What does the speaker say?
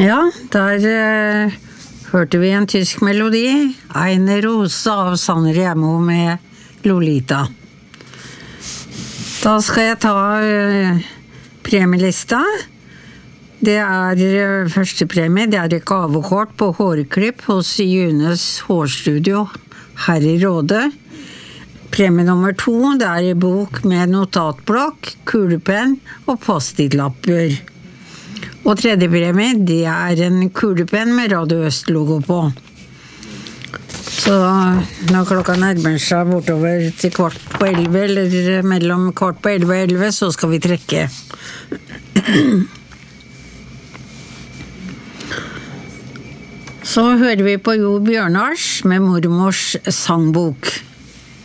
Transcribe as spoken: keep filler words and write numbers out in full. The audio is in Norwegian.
Ja, der eh, hørte vi en tysk melodi, Eine Rose av Sanne Remo med Lolita. Da skal jeg ta eh, premielista. Det er eh, første premie, det er et gavekort på hårklipp hos Junes hårstudio her i Råde. Premie nummer to, det er en bok med notatblokk, kulepenn og post-it-lapper. Og tredje premie, det er en kulepenn med Radio Øst-logo på. Så når klokka nærmer seg bortover til kvart på elleve, eller mellom kvart på elleve og elleve, så skal vi trekke. Så hører vi på Jo Bjørnars med mormors sangbok.